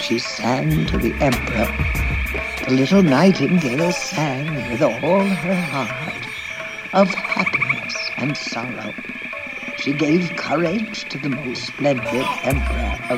she sang to the emperor, the little nightingale sang with all her heart of happiness and sorrow. She gave courage to the most splendid emperor of